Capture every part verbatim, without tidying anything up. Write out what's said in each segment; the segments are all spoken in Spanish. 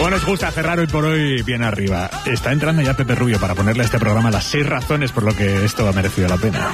¿Cómo les gusta cerrar hoy por hoy bien arriba? Está entrando ya Pepe Rubio para ponerle a este programa las seis razones por lo que esto ha merecido la pena.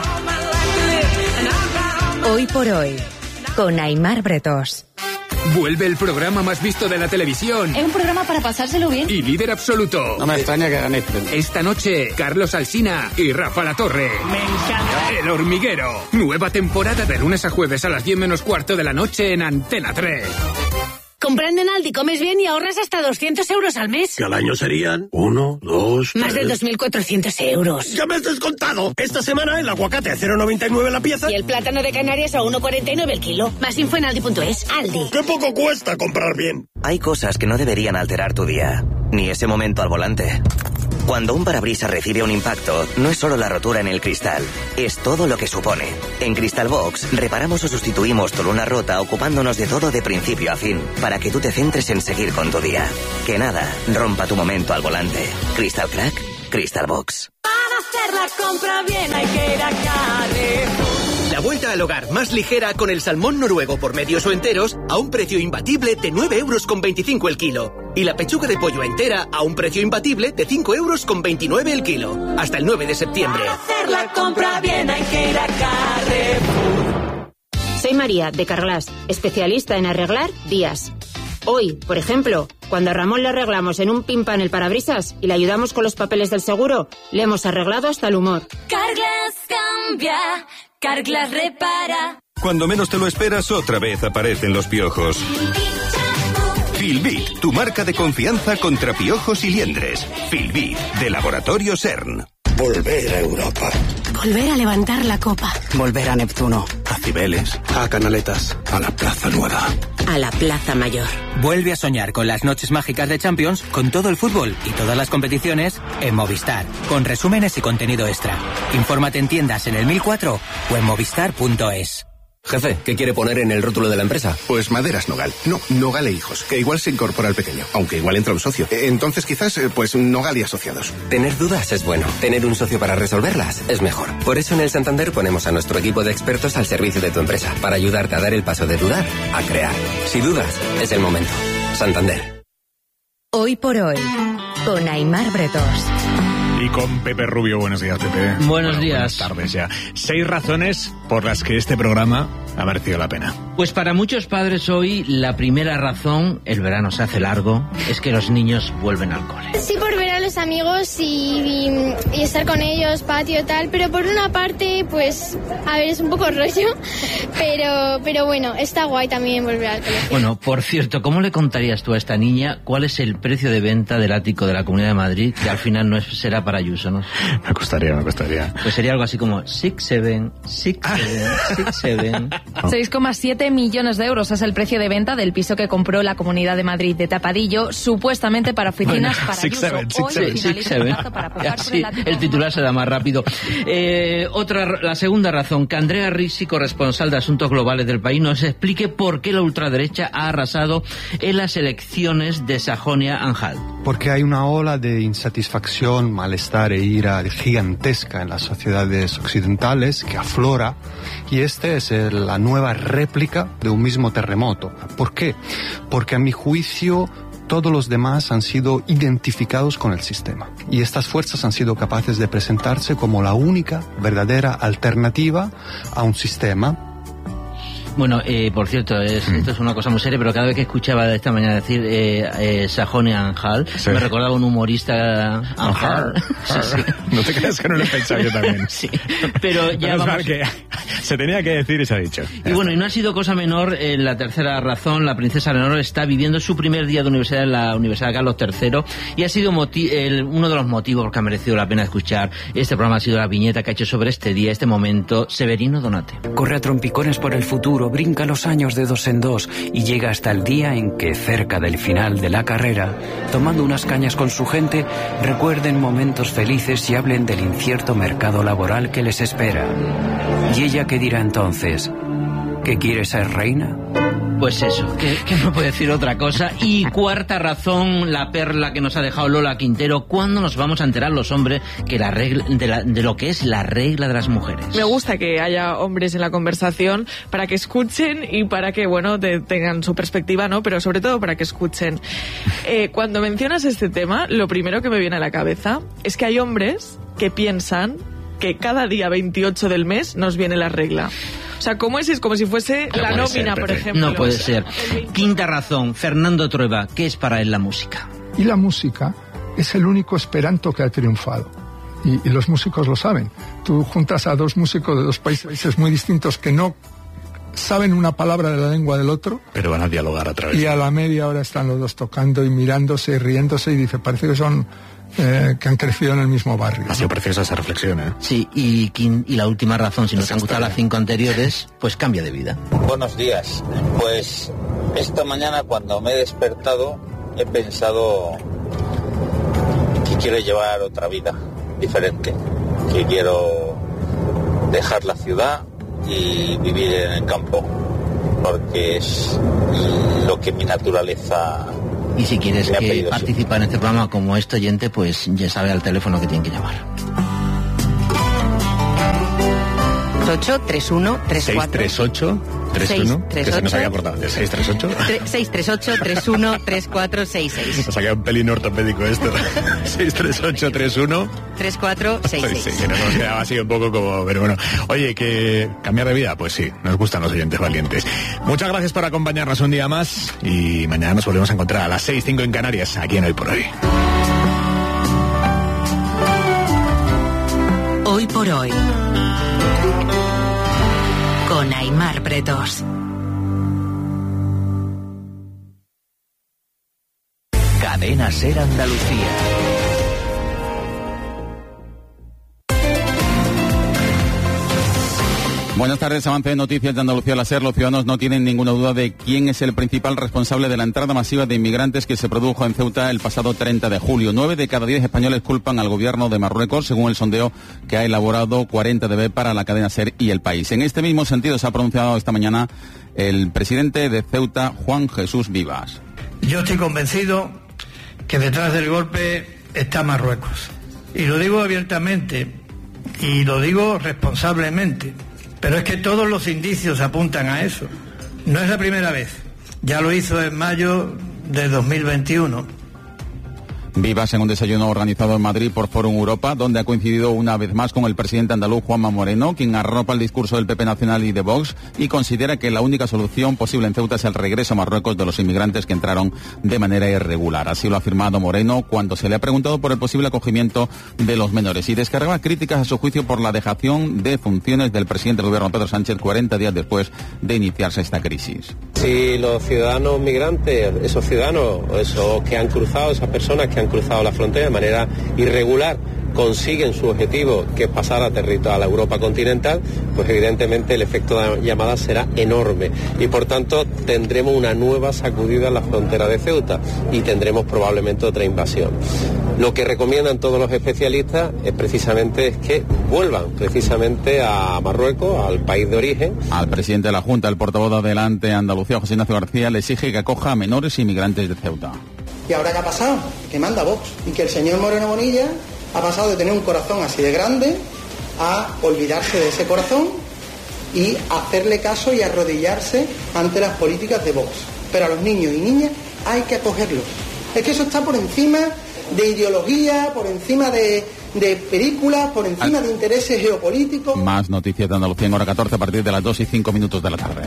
Hoy por hoy, con Aimar Bretós. Vuelve el programa más visto de la televisión. Es un programa para pasárselo bien. Y líder absoluto. No me extraña que hagan esto. Esta noche, Carlos Alsina y Rafa Latorre. Me encanta. El Hormiguero. Nueva temporada de lunes a jueves a las diez menos cuarto de la noche en Antena tres. Comprando en Aldi comes bien y ahorras hasta doscientos euros al mes. Que al año serían uno, dos, Más de dos mil cuatrocientos euros. ¡Ya me has descontado! Esta semana el aguacate a cero coma noventa y nueve la pieza. Y el plátano de Canarias a uno coma cuarenta y nueve el kilo. Más info en aldi punto es. Aldi. ¡Qué poco cuesta comprar bien! Hay cosas que no deberían alterar tu día, ni ese momento al volante. Cuando un parabrisas recibe un impacto, no es solo la rotura en el cristal, es todo lo que supone. En Crystal Box, reparamos o sustituimos tu luna rota ocupándonos de todo de principio a fin, para que tú te centres en seguir con tu día. Que nada rompa tu momento al volante. Crystal Crack, Crystal Box. Para hacer la compra bien hay que ir a Carrefour. La vuelta al hogar más ligera con el salmón noruego por medios o enteros a un precio imbatible de nueve euros con veinticinco el kilo. Y la pechuga de pollo entera a un precio imbatible de cinco euros con veintinueve el kilo. Hasta el nueve de septiembre. Para hacer la compra bien hay que ir a Carrefour. Soy María, de Carglass, especialista en arreglar vías. Hoy, por ejemplo, cuando a Ramón le arreglamos en un pin pan el parabrisas y le ayudamos con los papeles del seguro, le hemos arreglado hasta el humor. Carglass cambia, Carglass repara. Cuando menos te lo esperas, otra vez aparecen los piojos. Filbit, tu marca de confianza contra piojos y liendres. Filbit, de Laboratorio CERN. Volver a Europa. Volver a levantar la copa. Volver a Neptuno. A Cibeles. A Canaletas. A la Plaza Nueva. A la Plaza Mayor. Vuelve a soñar con las noches mágicas de Champions, con todo el fútbol y todas las competiciones en Movistar, con resúmenes y contenido extra. Infórmate en tiendas en el mil cuatro o en movistar punto es. Jefe, ¿qué quiere poner en el rótulo de la empresa? Pues Maderas Nogal. No, Nogal e Hijos, que igual se incorpora el pequeño, aunque igual entra un socio. Entonces quizás, pues Nogal y Asociados. Tener dudas es bueno. Tener un socio para resolverlas es mejor. Por eso en el Santander ponemos a nuestro equipo de expertos al servicio de tu empresa, para ayudarte a dar el paso de dudar a crear. Si dudas, es el momento. Santander. Hoy por hoy, con Aimar Bretós. Y con Pepe Rubio. Buenos días, Pepe. Buenos bueno, días. Buenas tardes ya. Seis razones por las que este programa ha merecido la pena. Pues para muchos padres hoy, la primera razón, el verano se hace largo, es que los niños vuelven al cole. Sí, por ver a los amigos y, y, y estar con ellos, patio, tal, pero por una parte, pues, a ver, es un poco rollo, pero, pero bueno, está guay también volver al colegio. Bueno, por cierto, ¿cómo le contarías tú a esta niña cuál es el precio de venta del ático de la Comunidad de Madrid, que al final no es, será para Ayuso, ¿no? Me costaría, me costaría. Pues sería algo así como six seven, six seven, six seven. seis coma siete millones de euros es el precio de venta del piso que compró la Comunidad de Madrid de Tapadillo, supuestamente para oficinas bueno, para six Ayuso. Seven, six Hoy seven, finaliza six el seven. plazo para pagar Sí, por el ático. el titular se da más rápido. Eh, otra, la segunda razón, que Andrea Ricci, corresponsal de Asuntos Globales del País, nos explique por qué la ultraderecha ha arrasado en las elecciones de Sajonia-Anhalt. Porque hay una ola de insatisfacción, malestar e ira gigantesca en las sociedades occidentales que aflora, y esta es el, la nueva réplica de un mismo terremoto. ¿Por qué? Porque a mi juicio todos los demás han sido identificados con el sistema, y estas fuerzas han sido capaces de presentarse como la única verdadera alternativa a un sistema. Bueno, eh, por cierto, es, mm. esto es una cosa muy seria, pero cada vez que escuchaba de esta mañana decir eh, eh, Sajonia-Anhalt, sí. me recordaba un humorista Anhalt. Sí, sí. No te creas que no lo he pensado yo también. Sí, pero ya Menos vamos... mal que se tenía que decir y se ha dicho. Y bueno, y no ha sido cosa menor, eh, la tercera razón, la princesa Leonor está viviendo su primer día de universidad en la Universidad Carlos tercero, y ha sido moti- el, uno de los motivos que ha merecido la pena escuchar este programa ha sido la viñeta que ha hecho sobre este día, este momento, Severino Donate. Corre a trompicones por el futuro, brinca los años de dos en dos y llega hasta el día en que, cerca del final de la carrera, tomando unas cañas con su gente, recuerden momentos felices y hablen del incierto mercado laboral que les espera. ¿Y ella qué dirá entonces? ¿Que quiere ser reina? Pues eso, que, que no puede decir otra cosa. Y cuarta razón, la perla que nos ha dejado Lola Quintero: ¿cuándo nos vamos a enterar los hombres que la regla, de, la, de lo que es la regla de las mujeres? Me gusta que haya hombres en la conversación para que escuchen y para que, bueno, te, tengan su perspectiva, ¿no? Pero sobre todo para que escuchen. Eh, cuando mencionas este tema, lo primero que me viene a la cabeza es que hay hombres que piensan que cada día veintiocho del mes nos viene la regla. O sea, ¿cómo es? Es como si fuese no la nómina, ser, por ejemplo. No puede ser. Quinta razón, Fernando Trueba: ¿qué es para él la música? Y la música es el único esperanto que ha triunfado. Y, y los músicos lo saben. Tú juntas a dos músicos de dos países muy distintos que no saben una palabra de la lengua del otro, pero van a dialogar a través. Y a la media hora están los dos tocando y mirándose y riéndose, y dice, parece que son eh, que han crecido en el mismo barrio. Ha sido preciosa esa reflexión, ¿eh? Sí, y, y la última razón, si nos han gustado las cinco anteriores, pues cambia de vida. Buenos días. Pues esta mañana, cuando me he despertado, he pensado que quiero llevar otra vida diferente, que quiero dejar la ciudad y vivir en el campo, porque es lo que mi naturaleza. Y si quieres que participar en este programa como este oyente, pues ya sabe al teléfono que tienen que llamar. ocho tres uno tres cuatro seis tres ocho tres uno que se nos había cortado antes. seis tres ocho seis tres ocho tres uno tres cuatro seis seis. Nos ha quedado un pelín ortopédico esto. seis tres ocho tres uno tres cuatro seis seis. Sí, que nos quedaba así un poco como, pero bueno. Oye, que cambiar de vida, pues sí, nos gustan los oyentes valientes. Muchas gracias por acompañarnos un día más y mañana nos volvemos a encontrar a las seis cinco en Canarias, aquí en Hoy por Hoy. Hoy por Hoy, con Aimar Bretos. Cadena Ser Andalucía. Buenas tardes. Avance de noticias de Andalucía la SER. Los ciudadanos no tienen ninguna duda de quién es el principal responsable de la entrada masiva de inmigrantes que se produjo en Ceuta el pasado treinta de julio. Nueve de cada diez españoles culpan al gobierno de Marruecos, según el sondeo que ha elaborado cuarenta D B para la cadena SER y El País. En este mismo sentido se ha pronunciado esta mañana el presidente de Ceuta, Juan Jesús Vivas. Yo estoy convencido que detrás del golpe está Marruecos. Y lo digo abiertamente y lo digo responsablemente. Pero es que todos los indicios apuntan a eso. No es la primera vez. Ya lo hizo en mayo de dos mil veintiuno. Vivas en un desayuno organizado en Madrid por Fórum Europa, donde ha coincidido una vez más con el presidente andaluz Juanma Moreno, quien arropa el discurso del P P Nacional y de Vox y considera que la única solución posible en Ceuta es el regreso a Marruecos de los inmigrantes que entraron de manera irregular. Así lo ha afirmado Moreno cuando se le ha preguntado por el posible acogimiento de los menores y descargaba críticas a su juicio por la dejación de funciones del presidente del gobierno Pedro Sánchez cuarenta días después de iniciarse esta crisis. Si los ciudadanos migrantes, esos ciudadanos, esos que han cruzado, esas personas que han cruzado la frontera de manera irregular, consiguen su objetivo, que es pasar a territorio a la Europa continental, pues evidentemente el efecto de llamada será enorme y por tanto tendremos una nueva sacudida en la frontera de Ceuta y tendremos probablemente otra invasión. Lo que recomiendan todos los especialistas es precisamente es que vuelvan precisamente a Marruecos, al país de origen. Al presidente de la Junta, el portavoz de Adelante Andalucía, José Ignacio García, le exige que acoja a menores inmigrantes de Ceuta. ¿Y ahora qué ha pasado? Que manda Vox y que el señor Moreno Bonilla ha pasado de tener un corazón así de grande a olvidarse de ese corazón y hacerle caso y arrodillarse ante las políticas de Vox. Pero a los niños y niñas hay que acogerlos. Es que eso está por encima de ideología, por encima de, de películas, por encima Al... de intereses geopolíticos. Más noticias de Andalucía en hora catorce a partir de las dos y cinco minutos de la tarde.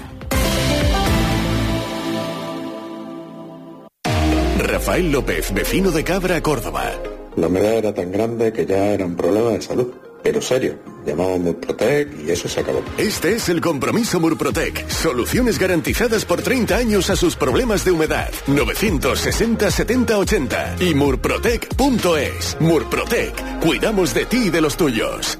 Rafael López, vecino de Cabra, Córdoba. La humedad era tan grande que ya era un problema de salud. Pero serio, llamamos Murprotec y eso se acabó. Este es el compromiso Murprotec. Soluciones garantizadas por treinta años a sus problemas de humedad. novecientos sesenta setenta ochenta y murprotec punto es. Murprotec. Cuidamos de ti y de los tuyos.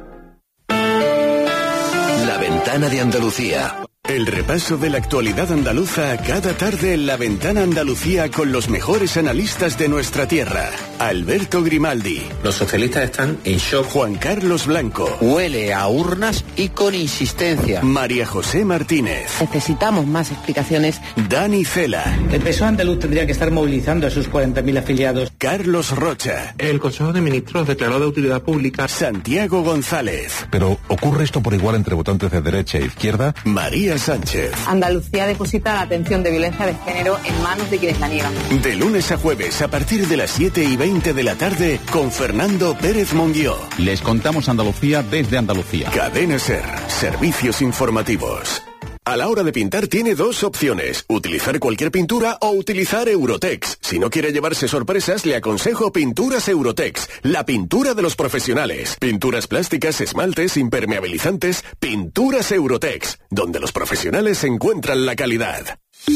La ventana de Andalucía. El repaso de la actualidad andaluza cada tarde en La Ventana Andalucía con los mejores analistas de nuestra tierra. Alberto Grimaldi. Los socialistas están en shock. Juan Carlos Blanco. Huele a urnas y con insistencia. María José Martínez. Necesitamos más explicaciones. Dani Cela. El P S O E andaluz tendría que estar movilizando a sus cuarenta mil afiliados. Carlos Rocha. El Consejo de Ministros declaró de utilidad pública. Santiago González. Pero ¿ocurre esto por igual entre votantes de derecha e izquierda? María Sánchez. Andalucía deposita la atención de violencia de género en manos de quienes la niegan. De lunes a jueves a partir de las siete y veinte de la tarde con Fernando Pérez Monguió. Les contamos Andalucía desde Andalucía. Cadena SER. Servicios informativos. A la hora de pintar tiene dos opciones, utilizar cualquier pintura o utilizar Eurotex. Si no quiere llevarse sorpresas, le aconsejo Pinturas Eurotex, la pintura de los profesionales. Pinturas plásticas, esmaltes, impermeabilizantes, Pinturas Eurotex, donde los profesionales encuentran la calidad.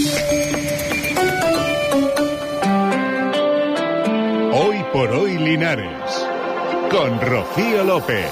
Hoy por hoy Linares, con Rocío López.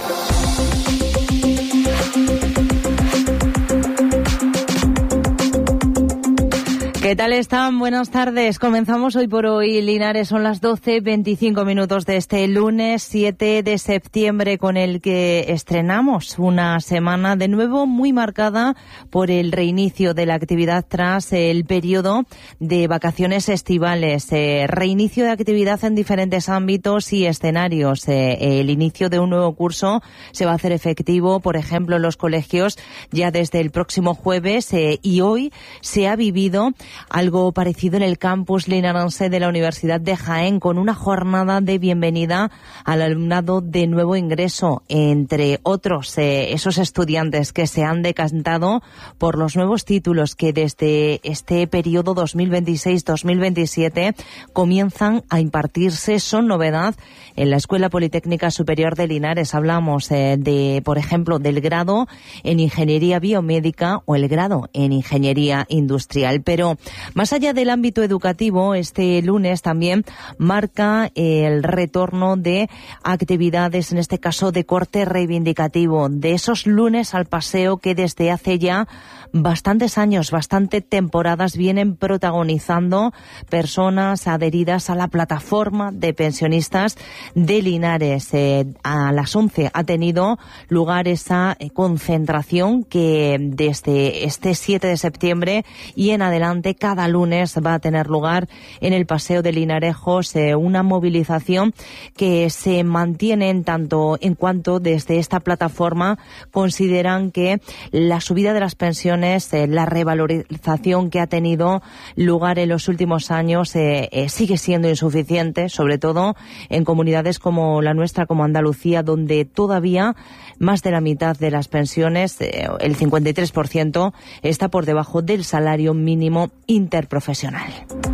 ¿Qué tal están? Buenas tardes. Comenzamos Hoy por Hoy Linares. Son las doce veinticinco minutos de este lunes siete de septiembre, con el que estrenamos una semana de nuevo muy marcada por el reinicio de la actividad tras el periodo de vacaciones estivales. Eh, reinicio de actividad en diferentes ámbitos y escenarios. Eh, el inicio de un nuevo curso se va a hacer efectivo, por ejemplo, en los colegios ya desde el próximo jueves, eh, y hoy se ha vivido algo parecido en el campus linarense de la Universidad de Jaén, con una jornada de bienvenida al alumnado de nuevo ingreso, entre otros eh, esos estudiantes que se han decantado por los nuevos títulos que desde este periodo dos mil veintiséis dos mil veintisiete comienzan a impartirse. Son novedad en la Escuela Politécnica Superior de Linares. Hablamos eh, de, por ejemplo, del grado en Ingeniería Biomédica o el grado en Ingeniería Industrial. Pero más allá del ámbito educativo, este lunes también marca el retorno de actividades, en este caso de corte reivindicativo, de esos lunes al paseo que desde hace ya bastantes años, bastantes temporadas vienen protagonizando personas adheridas a la plataforma de pensionistas de Linares. Eh, a las once ha tenido lugar esa concentración que desde este siete de septiembre y en adelante cada lunes va a tener lugar en el Paseo de Linarejos, eh, una movilización que se mantiene en tanto en cuanto desde esta plataforma consideran que la subida de las pensiones, eh, la revalorización que ha tenido lugar en los últimos años eh, eh, sigue siendo insuficiente, sobre todo en comunidades como la nuestra, como Andalucía, donde todavía más de la mitad de las pensiones, eh, el cincuenta y tres por ciento, está por debajo del salario mínimo interprofesional.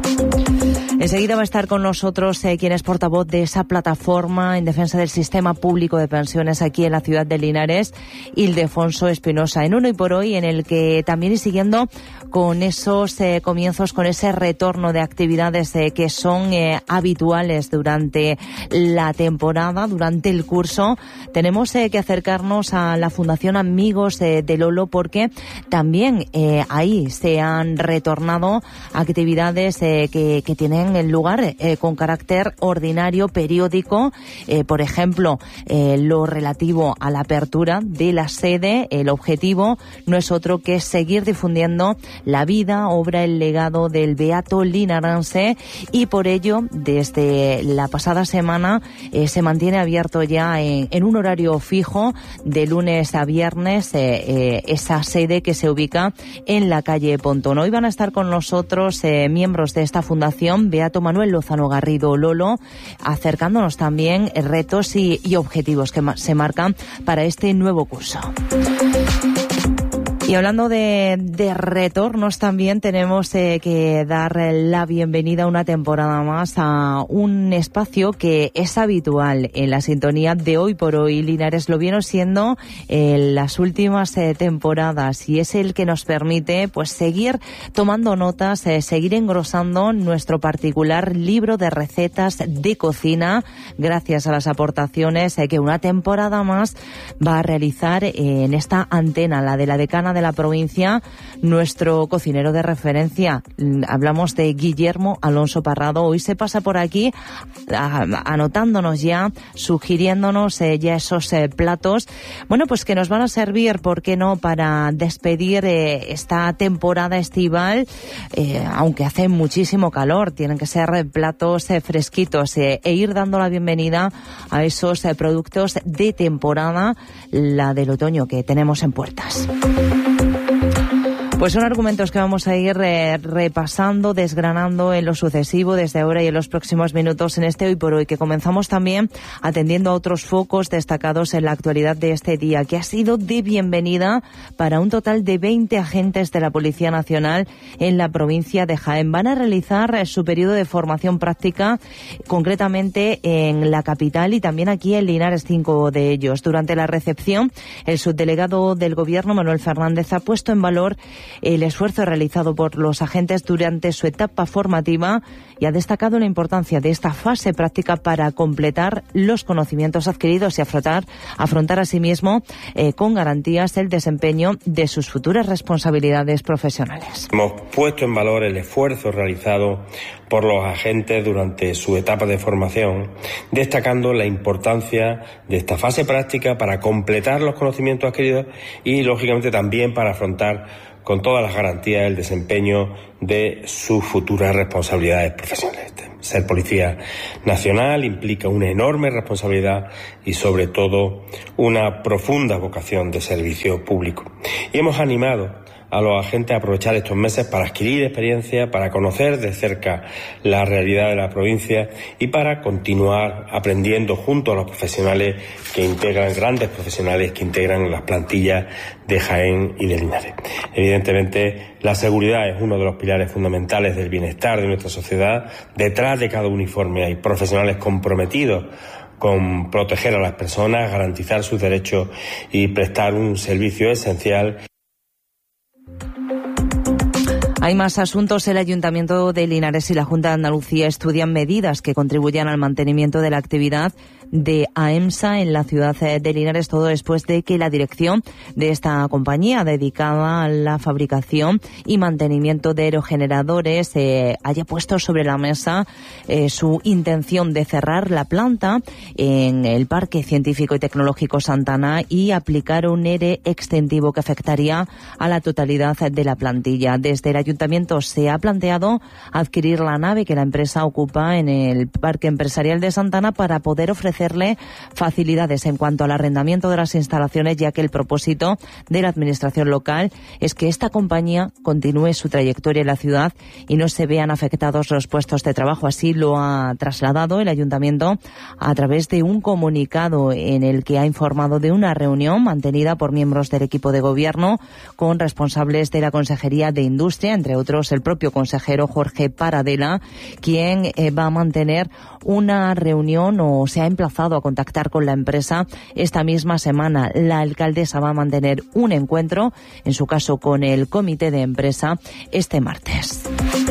Enseguida va a estar con nosotros eh, quien es portavoz de esa plataforma en defensa del sistema público de pensiones aquí en la ciudad de Linares, Ildefonso Espinosa, en un Hoy por Hoy en el que también, y siguiendo con esos eh, comienzos, con ese retorno de actividades eh, que son eh, habituales durante la temporada, durante el curso, tenemos eh, que acercarnos a la Fundación Amigos eh, de Lolo, porque también eh, ahí se han retornado actividades eh, que, que tienen el lugar eh, con carácter ordinario, periódico, eh, por ejemplo, eh, lo relativo a la apertura de la sede. El objetivo no es otro que seguir difundiendo la vida, obra, el legado del beato linarense, y por ello desde la pasada semana eh, se mantiene abierto ya en, en un horario fijo de lunes a viernes eh, eh, esa sede que se ubica en la calle Pontón. Hoy van a estar con nosotros eh, miembros de esta fundación, Beato Manuel Lozano Garrido Lolo, acercándonos también retos y, y objetivos que se marcan para este nuevo curso. Y hablando de, de retornos, también tenemos eh, que dar la bienvenida una temporada más a un espacio que es habitual en la sintonía de Hoy por Hoy Linares. Lo viene siendo en las últimas eh, temporadas, y es el que nos permite pues seguir tomando notas, eh, seguir engrosando nuestro particular libro de recetas de cocina, gracias a las aportaciones eh, que una temporada más va a realizar eh, en esta antena, la de la decana de de la provincia, nuestro cocinero de referencia. Hablamos de Guillermo Alonso Parrado. Hoy se pasa por aquí a, anotándonos ya, sugiriéndonos eh, ya esos eh, platos, bueno, pues que nos van a servir, ¿por qué no?, para despedir eh, esta temporada estival, eh, aunque hace muchísimo calor. Tienen que ser eh, platos eh, fresquitos eh, e ir dando la bienvenida a esos eh, productos de temporada, la del otoño que tenemos en puertas. Pues son argumentos que vamos a ir eh, repasando, desgranando en lo sucesivo desde ahora y en los próximos minutos en este Hoy por Hoy, que comenzamos también atendiendo a otros focos destacados en la actualidad de este día, que ha sido de bienvenida para un total de veinte agentes de la Policía Nacional en la provincia de Jaén. Van a realizar eh, su periodo de formación práctica, concretamente en la capital y también aquí en Linares, cinco de ellos. Durante la recepción, el subdelegado del Gobierno, Manuel Fernández, ha puesto en valor el esfuerzo realizado por los agentes durante su etapa formativa y ha destacado la importancia de esta fase práctica para completar los conocimientos adquiridos y afrontar, afrontar asimismo eh, con garantías el desempeño de sus futuras responsabilidades profesionales. Hemos puesto en valor el esfuerzo realizado por los agentes durante su etapa de formación, destacando la importancia de esta fase práctica para completar los conocimientos adquiridos y, lógicamente, también para afrontar con todas las garantías el desempeño de sus futuras responsabilidades profesionales. Ser policía nacional implica una enorme responsabilidad y, sobre todo, una profunda vocación de servicio público. Y hemos animado a los agentes a aprovechar estos meses para adquirir experiencia, para conocer de cerca la realidad de la provincia y para continuar aprendiendo junto a los profesionales que integran, grandes profesionales que integran las plantillas de Jaén y de Linares. Evidentemente, la seguridad es uno de los pilares fundamentales del bienestar de nuestra sociedad. Detrás de cada uniforme hay profesionales comprometidos con proteger a las personas, garantizar sus derechos y prestar un servicio esencial. Hay más asuntos. El Ayuntamiento de Linares y la Junta de Andalucía estudian medidas que contribuyan al mantenimiento de la actividad de AEMSA en la ciudad de Linares, todo después de que la dirección de esta compañía dedicada a la fabricación y mantenimiento de aerogeneradores eh, haya puesto sobre la mesa eh, su intención de cerrar la planta en el Parque Científico y Tecnológico Santana y aplicar un ERE extensivo que afectaría a la totalidad de la plantilla. Desde el Ayuntamiento se ha planteado adquirir la nave que la empresa ocupa en el Parque Empresarial de Santana para poder ofrecer facilidades en cuanto al arrendamiento de las instalaciones, ya que el propósito de la administración local es que esta compañía continúe su trayectoria en la ciudad y no se vean afectados los puestos de trabajo. Así lo ha trasladado el Ayuntamiento a través de un comunicado en el que ha informado de una reunión mantenida por miembros del equipo de gobierno con responsables de la Consejería de Industria, entre otros el propio consejero Jorge Paradela, quien eh, va a mantener una reunión o se ha emplazado a contactar con la empresa esta misma semana. La alcaldesa va a mantener un encuentro, en su caso con el comité de empresa, este martes.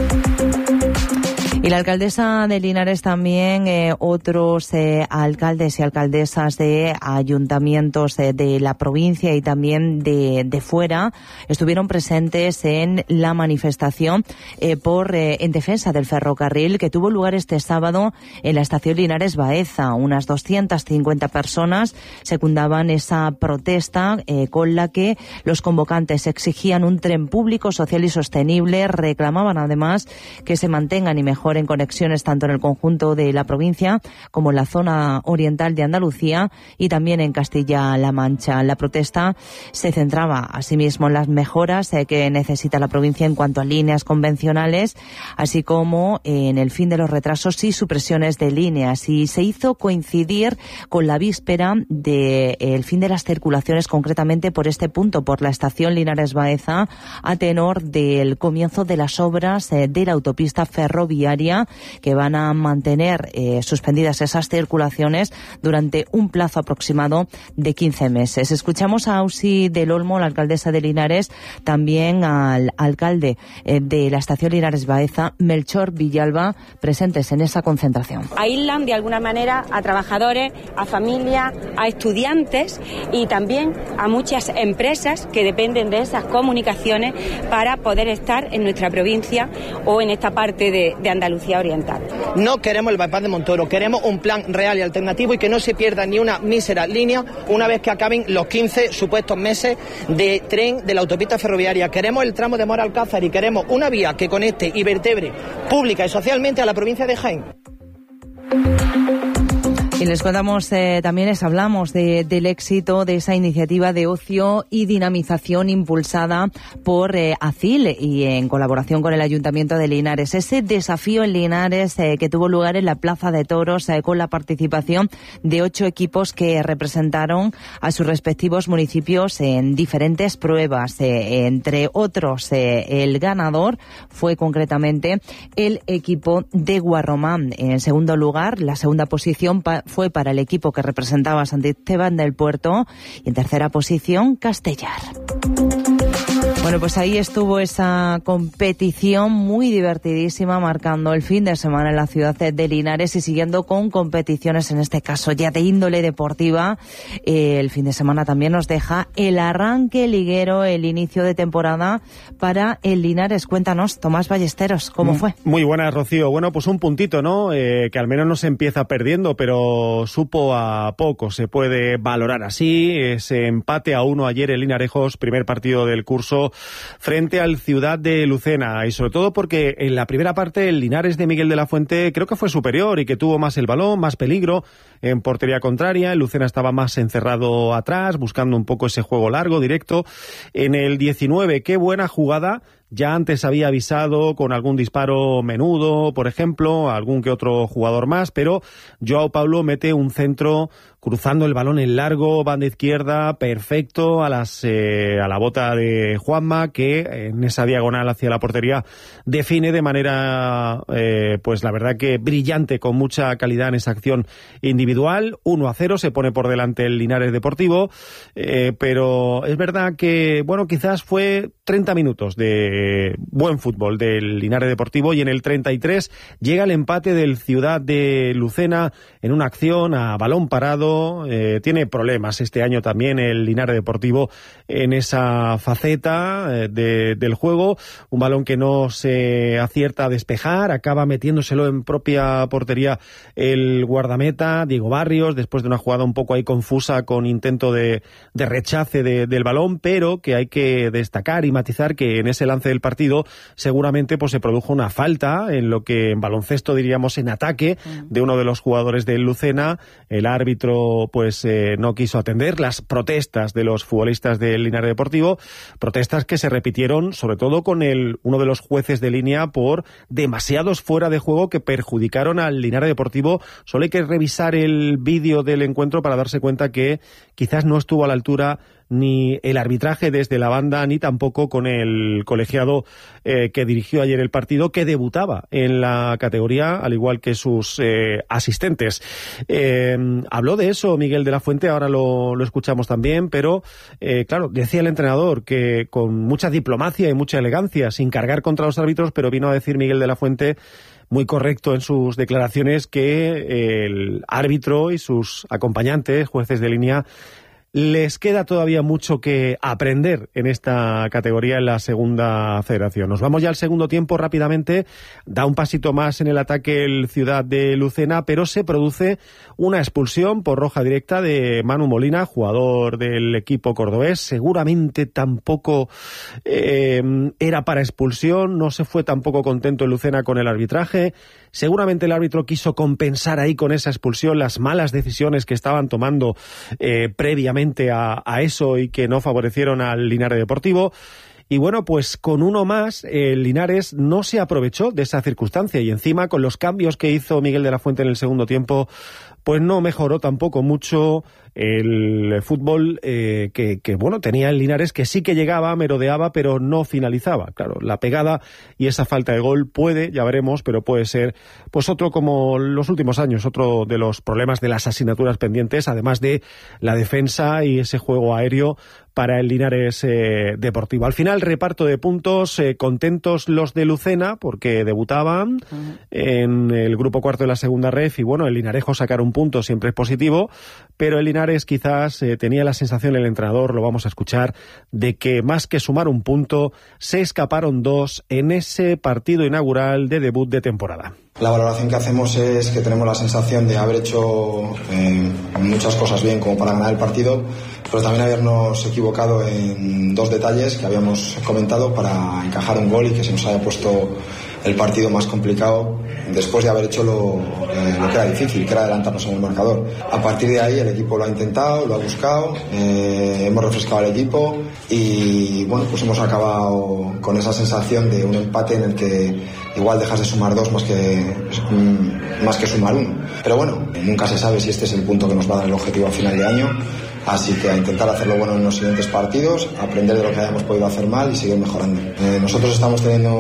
Y la alcaldesa de Linares también, eh, otros eh, alcaldes y alcaldesas de ayuntamientos eh, de la provincia y también de, de fuera estuvieron presentes en la manifestación eh, por eh, en defensa del ferrocarril que tuvo lugar este sábado en la estación Linares Baeza. Unas doscientas cincuenta personas secundaban esa protesta eh, con la que los convocantes exigían un tren público, social y sostenible. Reclamaban además que se mantengan y mejoren en conexiones tanto en el conjunto de la provincia como en la zona oriental de Andalucía y también en Castilla-La Mancha. La protesta se centraba asimismo en las mejoras eh, que necesita la provincia en cuanto a líneas convencionales, así como eh, en el fin de los retrasos y supresiones de líneas, y se hizo coincidir con la víspera del eh, fin de las circulaciones, concretamente por este punto, por la estación Linares Baeza, a tenor del comienzo de las obras eh, de la autopista ferroviaria ferroviaria, que van a mantener eh, suspendidas esas circulaciones durante un plazo aproximado de quince meses. Escuchamos a Ausi del Olmo, la alcaldesa de Linares, también al alcalde eh, de la estación Linares Baeza, Melchor Villalba, presentes en esa concentración. Aíslan de alguna manera a trabajadores, a familias, a estudiantes y también a muchas empresas que dependen de esas comunicaciones para poder estar en nuestra provincia o en esta parte de, de Andalucía Oriental. No queremos el bypass de Montoro, queremos un plan real y alternativo y que no se pierda ni una mísera línea una vez que acaben los quince supuestos meses de tren de la autopista ferroviaria. Queremos el tramo de Mora Alcázar y queremos una vía que conecte y vertebre pública y socialmente a la provincia de Jaén. Y les contamos, eh, también les hablamos de, del éxito de esa iniciativa de ocio y dinamización impulsada por eh, ACIL y en colaboración con el Ayuntamiento de Linares. Ese desafío en Linares eh, que tuvo lugar en la Plaza de Toros eh, con la participación de ocho equipos que representaron a sus respectivos municipios en diferentes pruebas. Eh, entre otros, eh, el ganador fue concretamente el equipo de Guarromán. En segundo lugar, la segunda posición pa- fue para el equipo que representaba a Sant Esteban del Puerto y en tercera posición Castellar. Bueno, pues ahí estuvo esa competición muy divertidísima, marcando el fin de semana en la ciudad de Linares y siguiendo con competiciones, en este caso ya de índole deportiva. Eh, el fin de semana también nos deja el arranque liguero, el inicio de temporada para el Linares. Cuéntanos, Tomás Ballesteros, ¿cómo fue? Muy buenas, Rocío. Bueno, pues un puntito, ¿no? Eh, que al menos no se empieza perdiendo, pero supo a poco. Se puede valorar así. Ese empate a uno ayer en Linarejos, primer partido del curso, frente al Ciudad de Lucena, y sobre todo porque en la primera parte el Linares de Miguel de la Fuente creo que fue superior y que tuvo más el balón, más peligro en portería contraria. El Lucena estaba más encerrado atrás, buscando un poco ese juego largo, directo. En el diecinueve, qué buena jugada. Ya antes había avisado con algún disparo Menudo, por ejemplo, algún que otro jugador más, pero Joao Paulo mete un centro cruzando el balón en largo, banda izquierda, perfecto, a las eh, a la bota de Juanma, que en esa diagonal hacia la portería define de manera, eh, pues la verdad que brillante, con mucha calidad en esa acción individual. uno a cero, se pone por delante el Linares Deportivo, eh, pero es verdad que, bueno, quizás fue treinta minutos de buen fútbol del Linares Deportivo, y en el treinta y tres llega el empate del Ciudad de Lucena en una acción a balón parado. Eh, tiene problemas este año también el Linares Deportivo en esa faceta eh, de, del juego. Un balón que no se acierta a despejar, acaba metiéndoselo en propia portería el guardameta Diego Barrios, después de una jugada un poco ahí confusa con intento de, de rechace de, del balón, pero que hay que destacar y matizar que en ese lance del partido seguramente pues se produjo una falta, en lo que en baloncesto diríamos en ataque, de uno de los jugadores del Lucena. El árbitro pues eh, no quiso atender las protestas de los futbolistas del Linares Deportivo, protestas que se repitieron sobre todo con el uno de los jueces de línea por demasiados fuera de juego que perjudicaron al Linares Deportivo. Solo hay que revisar el vídeo del encuentro para darse cuenta que quizás no estuvo a la altura ni el arbitraje desde la banda, ni tampoco con el colegiado eh, que dirigió ayer el partido, que debutaba en la categoría, al igual que sus eh, asistentes. Eh, habló de eso Miguel de la Fuente, ahora lo, lo escuchamos también, pero eh, claro, decía el entrenador que con mucha diplomacia y mucha elegancia, sin cargar contra los árbitros, pero vino a decir Miguel de la Fuente, muy correcto en sus declaraciones, que el árbitro y sus acompañantes, jueces de línea, les queda todavía mucho que aprender en esta categoría en la segunda federación. Nos vamos ya al segundo tiempo rápidamente. Da un pasito más en el ataque el Ciudad de Lucena, pero se produce una expulsión por roja directa de Manu Molina, jugador del equipo cordobés. Seguramente tampoco eh, era para expulsión. No se fue tampoco contento el Lucena con el arbitraje. Seguramente el árbitro quiso compensar ahí con esa expulsión las malas decisiones que estaban tomando eh, previamente a, a eso y que no favorecieron al Linares Deportivo. Y bueno, pues con uno más, el Linares no se aprovechó de esa circunstancia, y encima con los cambios que hizo Miguel de la Fuente en el segundo tiempo, pues no mejoró tampoco mucho el fútbol eh, que, que, bueno, tenía el Linares, que sí que llegaba, merodeaba, pero no finalizaba. Claro, la pegada y esa falta de gol puede, ya veremos, pero puede ser pues otro, como los últimos años, otro de los problemas de las asignaturas pendientes, además de la defensa y ese juego aéreo para el Linares eh, Deportivo. Al final, reparto de puntos, eh, contentos los de Lucena, porque debutaban uh-huh. en el grupo cuarto de la segunda ref, y bueno, el Linarejo sacar un punto siempre es positivo, pero el Linares quizás eh, tenía la sensación, el entrenador, lo vamos a escuchar, de que más que sumar un punto, se escaparon dos en ese partido inaugural de debut de temporada. La valoración que hacemos es que tenemos la sensación de haber hecho eh, muchas cosas bien como para ganar el partido, pero también habernos equivocado en dos detalles que habíamos comentado para encajar un gol y que se nos haya puesto el partido más complicado después de haber hecho lo, eh, lo que era difícil, que era adelantarnos en el marcador. A partir de ahí el equipo lo ha intentado, lo ha buscado, eh, hemos refrescado al equipo y bueno, pues hemos acabado con esa sensación de un empate en el que igual dejas de sumar dos más que, más que sumar uno. Pero bueno, nunca se sabe si este es el punto que nos va a dar el objetivo a final de año. Así que a intentar hacerlo bueno en los siguientes partidos, aprender de lo que hayamos podido hacer mal y seguir mejorando. Eh, nosotros estamos teniendo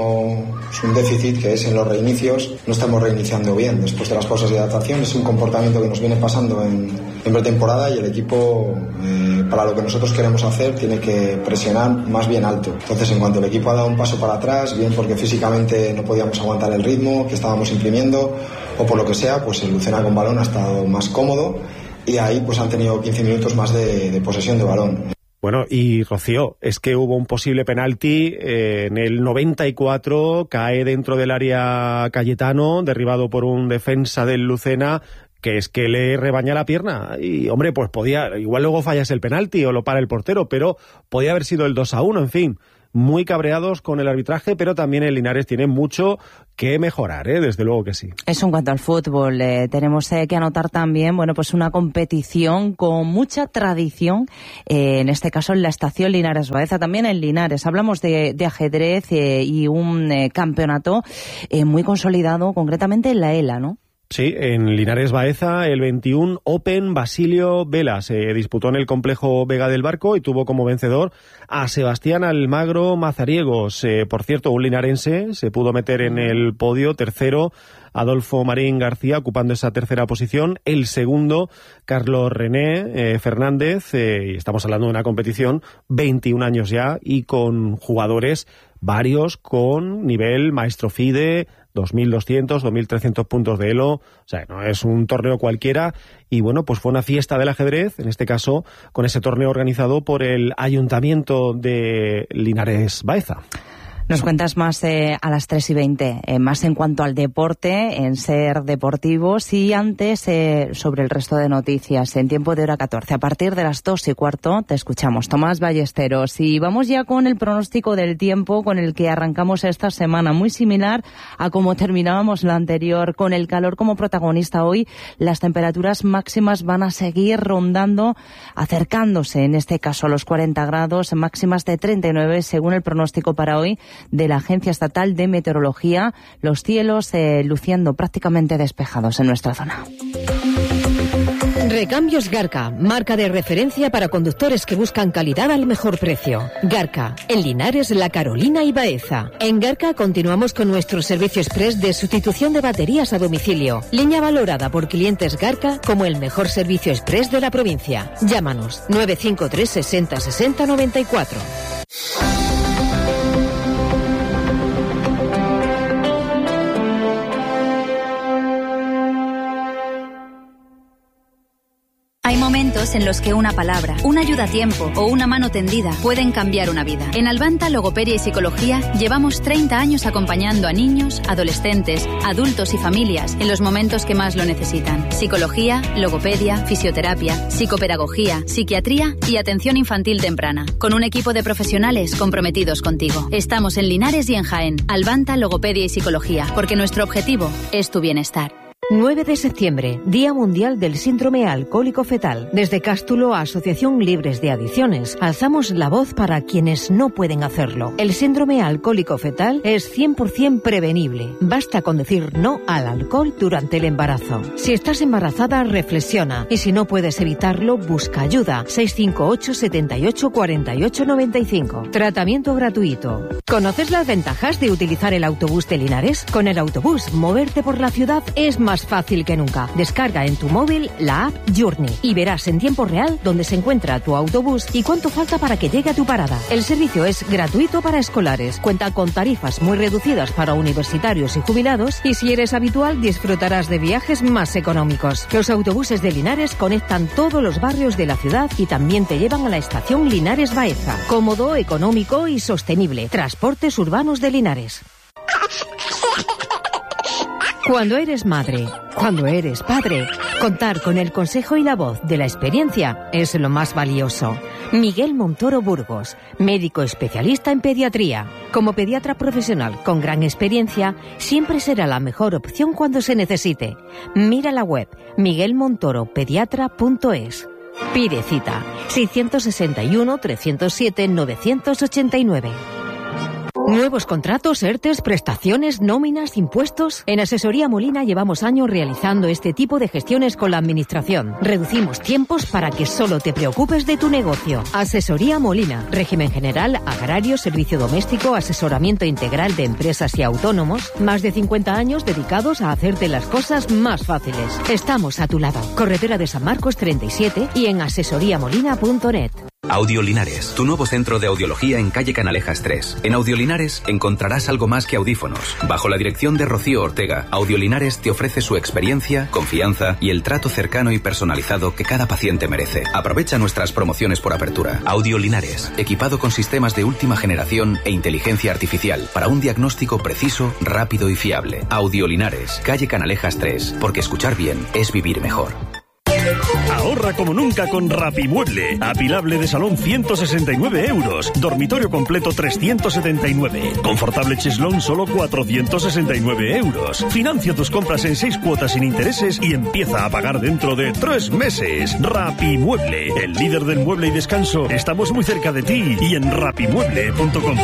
un déficit que es en los reinicios, no estamos reiniciando bien después de las pausas de adaptación. Es un comportamiento que nos viene pasando en, en pretemporada y el equipo, eh, para lo que nosotros queremos hacer, tiene que presionar más bien alto. Entonces, en cuanto el equipo ha dado un paso para atrás, bien porque físicamente no podíamos aguantar el ritmo que estábamos imprimiendo o por lo que sea, pues el Lucena con balón ha estado más cómodo. Y ahí pues han tenido quince minutos más de, de posesión de balón. Bueno, y Rocío, es que hubo un posible penalti eh, en el noventa y cuatro, cae dentro del área Cayetano, derribado por un defensa del Lucena, que es que le rebaña la pierna. Y, hombre, pues podía, igual luego fallas el penalti o lo para el portero, pero podía haber sido el dos a uno, en fin. Muy cabreados con el arbitraje, pero también el Linares tiene mucho que mejorar, ¿eh? Desde luego que sí. Eso en cuanto al fútbol. Eh, tenemos eh, que anotar también, bueno, pues una competición con mucha tradición, eh, en este caso en la estación Linares Baeza, también en Linares. Hablamos de, de ajedrez eh, y un eh, campeonato eh, muy consolidado, concretamente en la ELA, ¿no? Sí, en Linares Baeza, el veintiuno Open Basilio Vela se disputó en el complejo Vega del Barco y tuvo como vencedor a Sebastián Almagro Mazariegos. Eh, por cierto, un linarense se pudo meter en el podio, tercero Adolfo Marín García ocupando esa tercera posición, el segundo Carlos René eh, Fernández, eh, y estamos hablando de una competición veintiún años ya y con jugadores varios con nivel maestro FIDE, dos mil doscientos, dos mil trescientos puntos de Elo, o sea, no es un torneo cualquiera, y bueno, pues fue una fiesta del ajedrez, en este caso, con ese torneo organizado por el Ayuntamiento de Linares Baeza. Nos cuentas más eh, a las tres y veinte, eh, más en cuanto al deporte, en Ser Deportivos, y antes eh, sobre el resto de noticias, en tiempo de hora catorce. A partir de las dos y cuarto te escuchamos, Tomás Ballesteros. Y vamos ya con el pronóstico del tiempo con el que arrancamos esta semana, muy similar a como terminábamos la anterior, con el calor como protagonista hoy. Las temperaturas máximas van a seguir rondando, acercándose en este caso a los cuarenta grados, máximas de treinta y nueve según el pronóstico para hoy de la Agencia Estatal de Meteorología, los cielos eh, luciendo prácticamente despejados en nuestra zona. Recambios Garca, marca de referencia para conductores que buscan calidad al mejor precio. Garca, en Linares, La Carolina y Baeza. En Garca continuamos con nuestro servicio express de sustitución de baterías a domicilio. Línea valorada por clientes Garca como el mejor servicio express de la provincia. Llámanos nueve cinco tres sesenta sesenta noventa y cuatro. Hay momentos en los que una palabra, una ayuda a tiempo o una mano tendida pueden cambiar una vida. En Albanta Logopedia y Psicología llevamos treinta años acompañando a niños, adolescentes, adultos y familias en los momentos que más lo necesitan. Psicología, logopedia, fisioterapia, psicopedagogía, psiquiatría y atención infantil temprana. Con un equipo de profesionales comprometidos contigo. Estamos en Linares y en Jaén. Albanta Logopedia y Psicología, porque nuestro objetivo es tu bienestar. nueve de septiembre, Día Mundial del Síndrome Alcohólico Fetal. Desde Cástulo, Asociación Libres de Adicciones, alzamos la voz para quienes no pueden hacerlo. El síndrome alcohólico fetal es cien por ciento prevenible. Basta con decir no al alcohol durante el embarazo. Si estás embarazada, reflexiona. Y si no puedes evitarlo, busca ayuda. seis cinco ocho, siete ocho, cuatro ocho nueve cinco. Tratamiento gratuito. ¿Conoces las ventajas de utilizar el autobús de Linares? Con el autobús, moverte por la ciudad es más fácil que nunca. Descarga en tu móvil la app Journey y verás en tiempo real dónde se encuentra tu autobús y cuánto falta para que llegue a tu parada. El servicio es gratuito para escolares, cuenta con tarifas muy reducidas para universitarios y jubilados y si eres habitual disfrutarás de viajes más económicos. Los autobuses de Linares conectan todos los barrios de la ciudad y también te llevan a la estación Linares Baeza. Cómodo, económico y sostenible. Transportes urbanos de Linares. Cuando eres madre, cuando eres padre, contar con el consejo y la voz de la experiencia es lo más valioso. Miguel Montoro Burgos, médico especialista en pediatría. Como pediatra profesional con gran experiencia, siempre será la mejor opción cuando se necesite. Mira la web miguel montoro pediatra punto es. Pide cita seiscientos sesenta y uno, trescientos siete, novecientos ochenta y nueve. Nuevos contratos, ERTES, prestaciones, nóminas, impuestos. En Asesoría Molina llevamos años realizando este tipo de gestiones con la Administración. Reducimos tiempos para que solo te preocupes de tu negocio. Asesoría Molina. Régimen general, agrario, servicio doméstico, asesoramiento integral de empresas y autónomos. Más de cincuenta años dedicados a hacerte las cosas más fáciles. Estamos a tu lado. Carretera de San Marcos treinta y siete y en asesoría molina punto net. Audio Linares, tu nuevo centro de audiología en calle Canalejas tres. En Audio Linares encontrarás algo más que audífonos. Bajo la dirección de Rocío Ortega, Audio Linares te ofrece su experiencia, confianza y el trato cercano y personalizado que cada paciente merece. Aprovecha nuestras promociones por apertura. Audio Linares, equipado con sistemas de última generación e inteligencia artificial para un diagnóstico preciso, rápido y fiable. Audio Linares, calle Canalejas tres, porque escuchar bien es vivir mejor. Ahorra como nunca con Rapimueble. Apilable de salón ciento sesenta y nueve euros. Dormitorio completo trescientos setenta y nueve. Confortable cheslón solo cuatrocientos sesenta y nueve euros. Financia tus compras en seis cuotas sin intereses y empieza a pagar dentro de tres meses. Rapimueble, el líder del mueble y descanso. Estamos muy cerca de ti y en rapimueble punto com.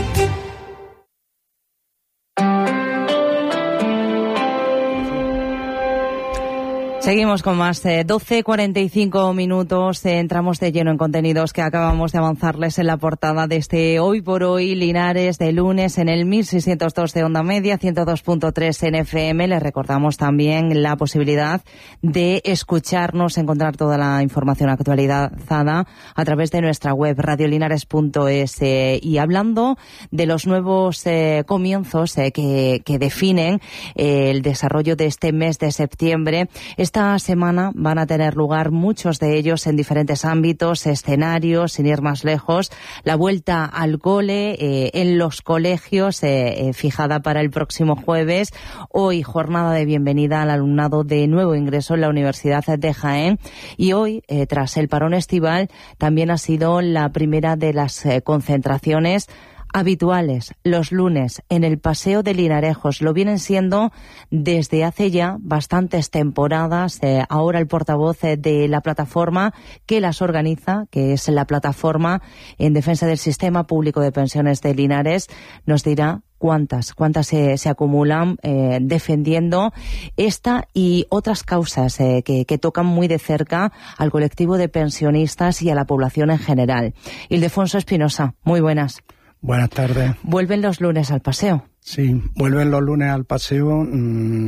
Seguimos con más, eh, doce cuarenta y cinco minutos, eh, entramos de lleno en contenidos que acabamos de avanzarles en la portada de este Hoy por Hoy Linares de lunes en el mil seiscientos dos de onda media, ciento dos punto tres en F M. Les recordamos también la posibilidad de escucharnos, encontrar toda la información actualizada a través de nuestra web radiolinares punto es. Eh, y hablando de los nuevos eh, comienzos eh, que, que definen eh, el desarrollo de este mes de septiembre, esta semana van a tener lugar muchos de ellos en diferentes ámbitos, escenarios, sin ir más lejos. La vuelta al cole eh, en los colegios, eh, eh, fijada para el próximo jueves. Hoy, jornada de bienvenida al alumnado de nuevo ingreso en la Universidad de Jaén. Y hoy, eh, tras el parón estival, también ha sido la primera de las eh, concentraciones habituales los lunes en el Paseo de Linarejos. Lo vienen siendo desde hace ya bastantes temporadas. Eh, ahora el portavoz eh, de la plataforma que las organiza, que es la Plataforma en Defensa del Sistema Público de Pensiones de Linares, nos dirá cuántas, cuántas se, se acumulan eh, defendiendo esta y otras causas eh, que, que tocan muy de cerca al colectivo de pensionistas y a la población en general. Ildefonso Espinosa, muy buenas. Buenas tardes. ¿Vuelven los lunes al paseo? Sí, vuelven los lunes al paseo. Mm,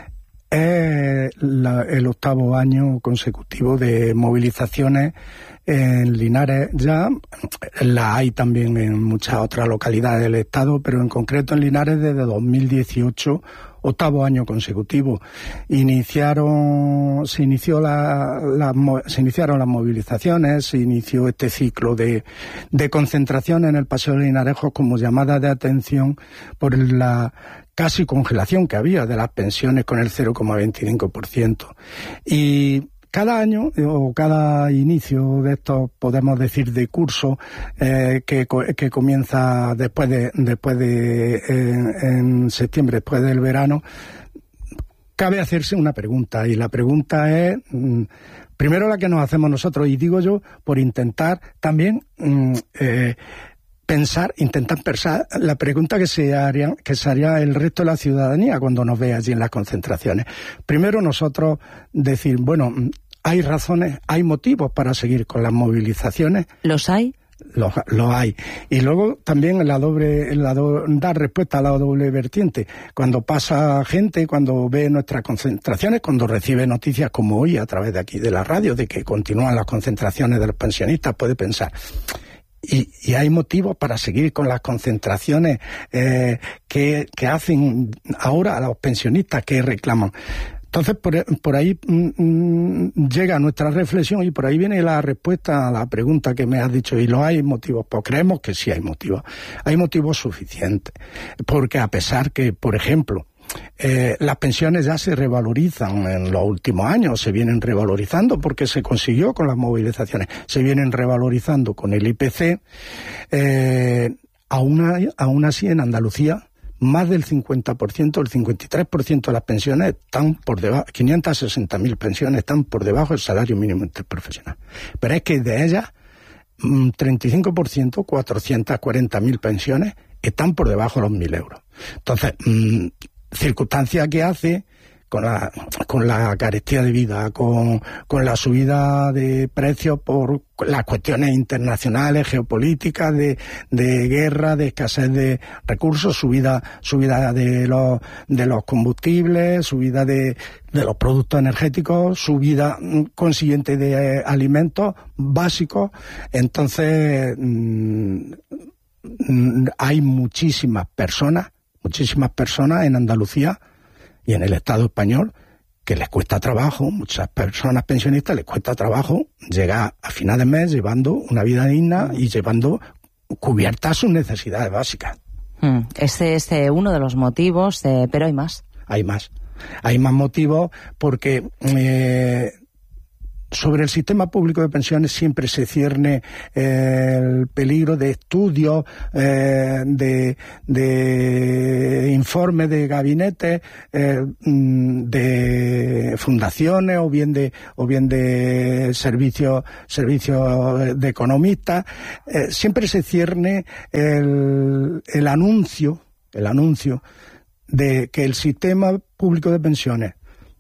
es la, el octavo año consecutivo de movilizaciones en Linares. Ya la hay también en muchas otras localidades del estado, pero en concreto en Linares desde dos mil dieciocho, octavo año consecutivo. Iniciaron, se inició la, la, se iniciaron las movilizaciones, se inició este ciclo de, de concentración en el Paseo de Linarejos como llamada de atención por la casi congelación que había de las pensiones con el cero coma veinticinco por ciento. Y cada año o cada inicio de estos, podemos decir, de curso eh, que, que comienza después de después de en, en septiembre, después del verano, cabe hacerse una pregunta, y la pregunta es, mmm, primero la que nos hacemos nosotros, y digo yo, por intentar también mmm, eh, pensar, intentar pensar la pregunta que se haría, que se haría el resto de la ciudadanía cuando nos ve allí en las concentraciones. Primero nosotros decir, bueno, hay razones, hay motivos para seguir con las movilizaciones. ¿Los hay? Lo, lo hay. Y luego también la doble, la do, dar respuesta a la doble vertiente. Cuando pasa gente, cuando ve nuestras concentraciones, cuando recibe noticias como hoy a través de aquí de la radio, de que continúan las concentraciones de los pensionistas, puede pensar, y, y hay motivos para seguir con las concentraciones eh, que, que hacen ahora a los pensionistas que reclaman. Entonces, por, por ahí mmm, llega nuestra reflexión, y por ahí viene la respuesta a la pregunta que me has dicho. ¿Y lo hay motivos? Pues creemos que sí hay motivos. Hay motivos suficientes. Porque a pesar que, por ejemplo, eh, las pensiones ya se revalorizan en los últimos años, se vienen revalorizando porque se consiguió con las movilizaciones, se vienen revalorizando con el I P C, eh, aún, aún así en Andalucía, más del cincuenta por ciento, el cincuenta y tres por ciento de las pensiones están por debajo, quinientas sesenta mil pensiones están por debajo del salario mínimo interprofesional. Pero es que de ellas, treinta y cinco por ciento, cuatrocientas cuarenta mil pensiones, están por debajo de los mil euros. Entonces, mmm, circunstancia que hace con la con la carestía de vida, con, con la subida de precios por las cuestiones internacionales, geopolíticas, de, de guerra, de escasez de recursos, subida subida de los de los combustibles, subida de, de los productos energéticos, subida consiguiente de eh, alimentos básicos. Entonces, mmm, hay muchísimas personas, muchísimas personas en Andalucía y en el Estado español que les cuesta trabajo, muchas personas pensionistas les cuesta trabajo llegar a final de mes llevando una vida digna y llevando cubiertas sus necesidades básicas. Mm, ese es eh, uno de los motivos, eh, pero hay más. Hay más. Hay más motivos porque eh, sobre el sistema público de pensiones siempre se cierne eh, el peligro de estudios, eh, de, de informes de gabinetes, eh, de fundaciones o bien de o bien de servicios servicios de economistas. Eh, siempre se cierne el, el anuncio, el anuncio de que el sistema público de pensiones,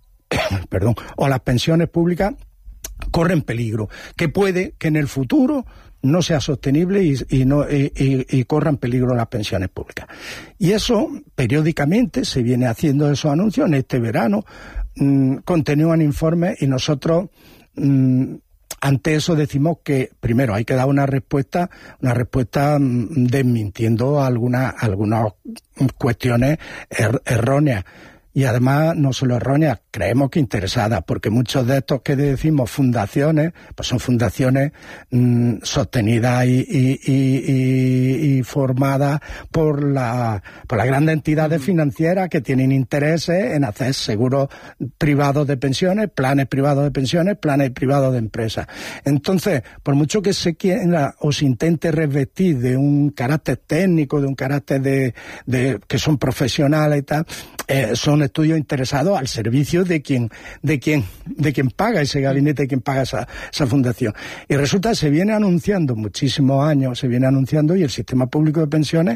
perdón, o las pensiones públicas corren peligro, que puede que en el futuro no sea sostenible y, y, no, y, y, y corran peligro las pensiones públicas. Y eso, periódicamente, se viene haciendo esos anuncios. En este verano mmm, continúan informes y nosotros mmm, ante eso decimos que, primero, hay que dar una respuesta, una respuesta mmm, desmintiendo algunas, algunas cuestiones er, erróneas. Y además, no solo erróneas, creemos que interesadas, porque muchos de estos que decimos fundaciones, pues son fundaciones mmm, sostenidas y, y, y, y, y formadas por, la, por las grandes entidades financieras que tienen intereses en hacer seguros privados de pensiones, planes privados de pensiones, planes privados de empresas. Entonces, por mucho que se quiera o se intente revestir de un carácter técnico, de un carácter de, de que son profesionales y tal, eh, son estudios interesados al servicio de quien de quien de quien paga ese gabinete, de quien paga esa, esa fundación. Y resulta que se viene anunciando muchísimos años, se viene anunciando, y el sistema público de pensiones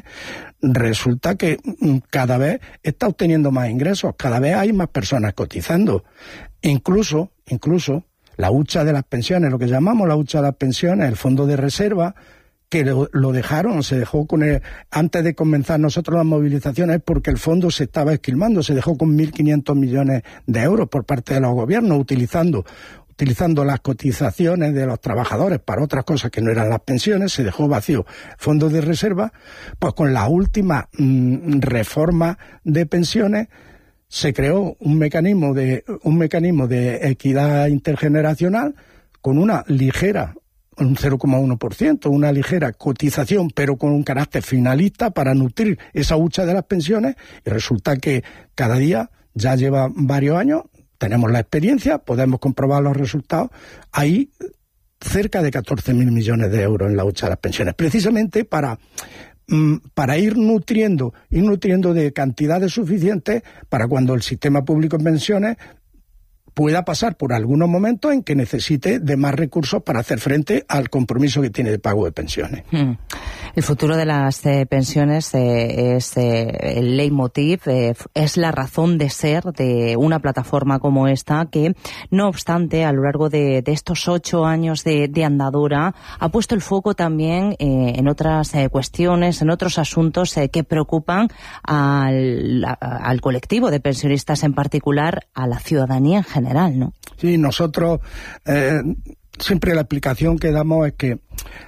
resulta que cada vez está obteniendo más ingresos, cada vez hay más personas cotizando. Incluso, incluso la hucha de las pensiones, lo que llamamos la hucha de las pensiones, el fondo de reserva, que lo, lo dejaron, se dejó con el, antes de comenzar nosotros las movilizaciones, porque el fondo se estaba esquilmando, se dejó con mil quinientos millones de euros por parte de los gobiernos, utilizando utilizando las cotizaciones de los trabajadores para otras cosas que no eran las pensiones, se dejó vacío fondos de reserva. Pues con la última mmm, reforma de pensiones se creó un mecanismo de un mecanismo de equidad intergeneracional con una ligera, un cero coma uno por ciento, una ligera cotización, pero con un carácter finalista para nutrir esa hucha de las pensiones, y resulta que cada día, ya lleva varios años, tenemos la experiencia, podemos comprobar los resultados, hay cerca de catorce mil millones de euros en la hucha de las pensiones, precisamente para, para ir nutriendo, ir nutriendo de cantidades suficientes para cuando el sistema público de pensiones pueda pasar por algunos momentos en que necesite de más recursos para hacer frente al compromiso que tiene de pago de pensiones. Hmm. El futuro de las eh, pensiones eh, es eh, el leitmotiv, eh, es la razón de ser de una plataforma como esta que, no obstante, a lo largo de, de estos ocho años de, de andadura, ha puesto el foco también eh, en otras eh, cuestiones, en otros asuntos eh, que preocupan al, a, al colectivo de pensionistas, en particular a la ciudadanía en general. General, ¿no? Sí, nosotros eh, siempre la explicación que damos es que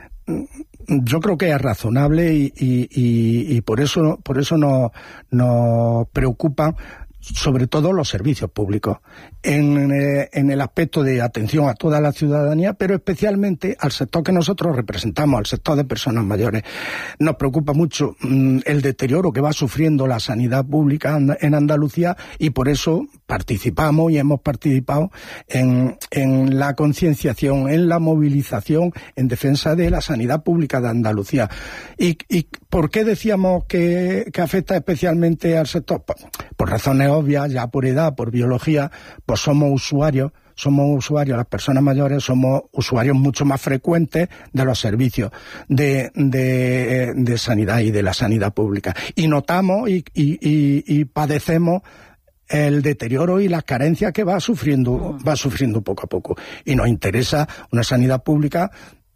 yo creo que es razonable y, y, y, y por eso por eso nos, nos preocupan sobre todo los servicios públicos, en, eh, en el aspecto de atención a toda la ciudadanía, pero especialmente al sector que nosotros representamos, al sector de personas mayores. Nos preocupa mucho mmm, el deterioro que va sufriendo la sanidad pública en Andalucía y por eso participamos y hemos participado en, en la concienciación, en la movilización en defensa de la sanidad pública de Andalucía. ¿Y, y por qué decíamos que, que afecta especialmente al sector? Por, por razones obvias, ya por edad, por biología, pues somos usuarios, somos usuarios, las personas mayores somos usuarios mucho más frecuentes de los servicios de, de, de sanidad y de la sanidad pública. Y notamos y, y, y, y padecemos el deterioro y las carencias que va sufriendo, va sufriendo poco a poco. Y nos interesa una sanidad pública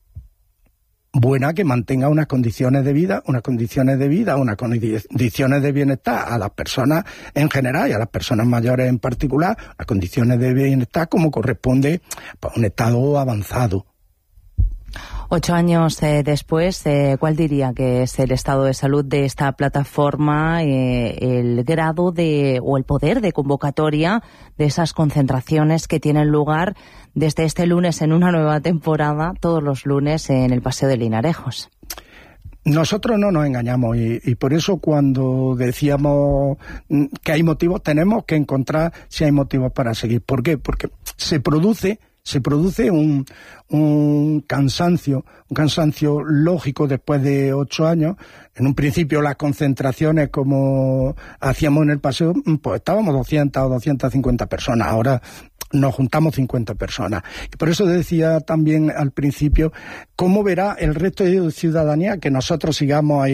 buena, que mantenga unas condiciones de vida, unas condiciones de vida, unas condiciones de bienestar a las personas en general y a las personas mayores en particular, las condiciones de bienestar como corresponde a un estado avanzado. Ocho años eh, después, eh, ¿cuál diría que es el estado de salud de esta plataforma, eh, el grado de o el poder de convocatoria de esas concentraciones que tienen lugar desde este lunes en una nueva temporada, todos los lunes en el Paseo de Linarejos? Nosotros no nos engañamos y, y por eso cuando decíamos que hay motivos, tenemos que encontrar si hay motivos para seguir. ¿Por qué? Porque se produce... se produce un, un cansancio, un cansancio lógico después de ocho años. En un principio las concentraciones, como hacíamos en el paseo, pues estábamos doscientas o doscientas cincuenta personas, ahora nos juntamos cincuenta personas. Y por eso decía también al principio, ¿cómo verá el resto de ciudadanía que nosotros sigamos ahí